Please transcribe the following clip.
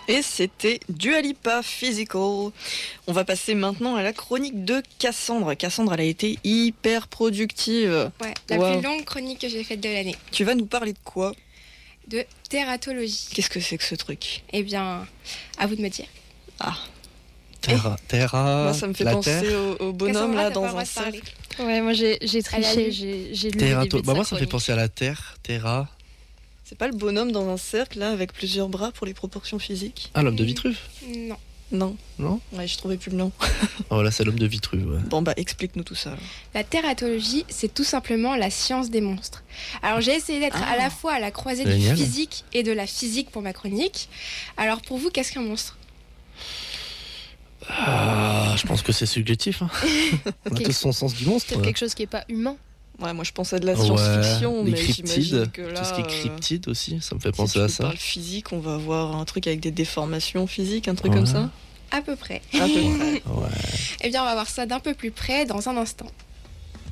Et c'était Dua Lipa, Physical. On va passer maintenant à la chronique de Cassandre. Cassandre, elle a été hyper productive. Ouais, la plus longue chronique que j'ai faite de l'année. Tu vas nous parler de quoi ? De tératologie. Qu'est-ce que c'est que ce truc ? Eh bien, à vous de me dire. Ah. Terra. Moi, ça me fait penser au bonhomme là dans un cercle. Ouais, moi j'ai triché, j'ai lu. Moi ça me fait penser à la Terre, Terra. C'est pas le bonhomme dans un cercle là avec plusieurs bras pour les proportions physiques ? Ah, l'homme de Vitruve ? Non. Non ? Ouais, je trouvais plus le nom. Oh là, c'est l'homme de Vitruve. Ouais. Bon bah explique-nous tout ça. Alors. La tératologie, c'est tout simplement la science des monstres. Alors j'ai essayé d'être à la fois à la croisée du physique et de la physique pour ma chronique. Alors pour vous, qu'est-ce qu'un monstre ? Je pense que c'est subjectif. Hein. On a tous son sens du monstre. C'est quelque chose qui n'est pas humain. Ouais, moi je pensais à de la science-fiction, mais j'imagine que là... Tout ce qui est cryptide aussi, ça me fait penser à ça. Si tu parles physique, on va avoir un truc avec des déformations physiques, un truc comme ça ? À peu près. À peu près. Ouais. Eh bien, on va voir ça d'un peu plus près dans un instant.